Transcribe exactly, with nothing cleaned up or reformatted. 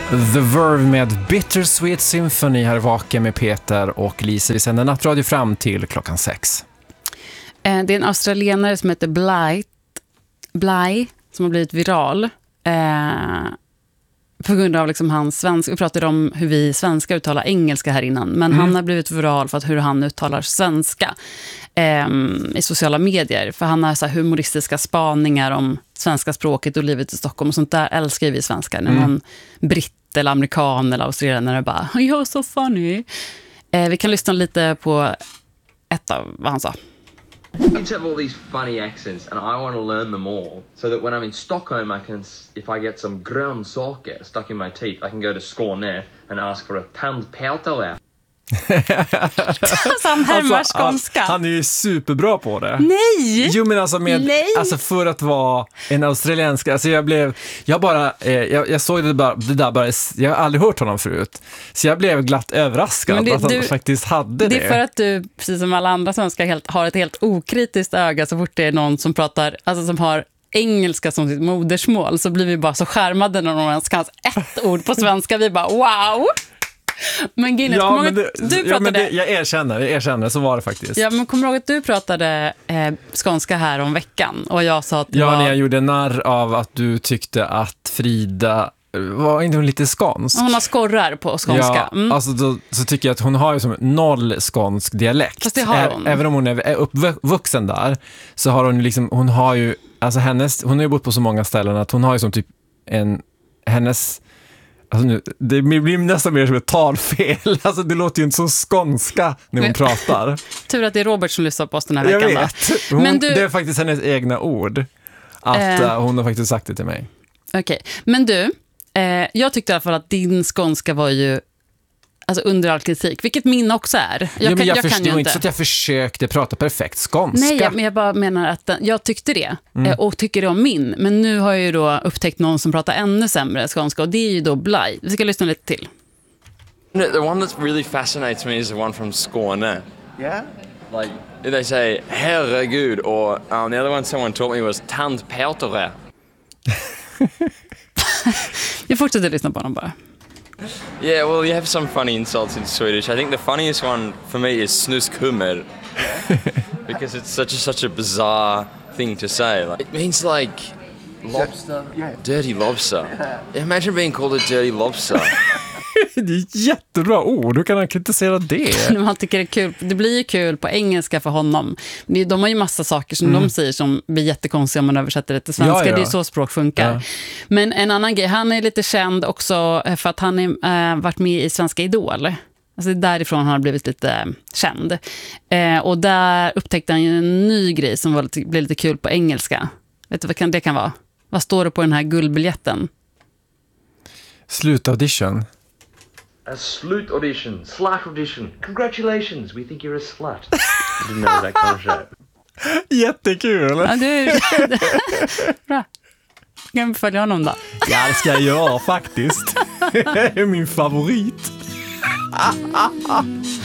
The Verve med Bittersweet Symphony här vaken med Peter och Lisa. Vi sänder nattradio fram till klockan sex. Det är en australienare som heter Bly, Bly som har blivit viral eh, på grund av liksom hans svenska. Vi pratade om hur vi svenskar uttalar engelska här innan, men mm. han har blivit viral för att hur han uttalar svenska eh, i sociala medier. För han har så här humoristiska spaningar om svenska språket och livet i Stockholm och sånt där älskar vi svenskar. När någon mm. britt eller amerikan eller australienare bara "You're so funny". Eh, vi kan lyssna lite på ett av vad han sa. Kids have all these funny accents and I want to learn them all so that when I'm in Stockholm I can, if I get some grönsaker stuck in my teeth, I can go to Skåne and ask for a tandpåtare. Alltså, han härmar alltså, skånska. Han, han är ju superbra på det. Nej! Jo, men alltså, med, alltså för att vara en australiensk, alltså jag blev, jag bara, eh, jag, jag såg det, bara, det där bara, jag har aldrig hört honom förut. Så jag blev glatt överraskad det, att han du, faktiskt hade det. Det är för att du, precis som alla andra svenskar, helt, har ett helt okritiskt öga så fort det är någon som pratar, alltså som har engelska som sitt modersmål, så blir vi bara så skärmade när någon ens kan ett ord på svenska. Vi bara, wow! Men Guinness, ja, men det, du pratade... Ja, men det, jag erkänner, jag erkänner, så var det faktiskt. Ja, men kommer du ihåg att du pratade eh, skånska här om veckan och jag sa att det ja, var... när jag gjorde narr av att du tyckte att Frida var inte hon lite skånsk. Hon har skorrar på skånska. Ja, mm. alltså då, så tycker jag att hon har ju som noll skånsk dialekt. Fast det har hon. Ä- även om hon är uppvuxen där så har hon liksom, hon har ju, alltså hennes, hon har ju bott på så många ställen att hon har ju som typ en, hennes... Alltså nu, det blir nästan mer som ett talfel. Alltså det låter ju inte som skånska när hon pratar. Tur att det är Robert som lyssnar på oss den här veckan. Jag vet. Hon, men du... Det är faktiskt hennes egna ord. Att eh... hon har faktiskt sagt det till mig. Okej, okay. Men du, eh, jag tyckte i alla fall att din skånska var ju alltså under all kritik, vilket min också är. Jag, ja, men kan, jag, jag förstår kan ju inte inte så att jag försökte prata perfekt skånska. Nej, men jag bara menar att jag tyckte det mm. och tycker det om min. Men nu har jag ju då upptäckt någon som pratar ännu sämre skånska och det är ju då Bly. Vi ska lyssna lite till. The one that really fascinates me is the one from Skåne. Yeah? Like they say herregud, or um, the other one someone taught me was tandpåtare. Vi fortsätter lyssna på dem bara. Yeah, well, you have some funny insults in Swedish. I think the funniest one for me is snuskummer, because it's such a such a bizarre thing to say. Like, it means like lobster, yeah. Dirty lobster. Imagine being called a dirty lobster. Det är ett jättebra ord. Hur kan han kritisera det? Man tycker det är kul. Det blir ju kul på engelska för honom. De har ju massa saker som mm. de säger som blir jättekonstiga om man översätter det till svenska. Ja, ja. Det är så språk funkar. Ja. Men en annan grej, han är lite känd också för att han har äh, varit med i Svenska Idol. Alltså det är därifrån han har blivit lite känd. Eh, och där upptäckte han ju en ny grej som var lite, blev lite kul på engelska. Vet du vad kan, det kan vara? Vad står det på den här guldbiljetten? Slutaudition. A slut audition, slut audition. Congratulations, we think you're a slut. I didn't know that kind of show. Jättekul. Ja, du, bra. Kan vi följa honom då? Ja, det ska jag göra faktiskt. Det är min favorit.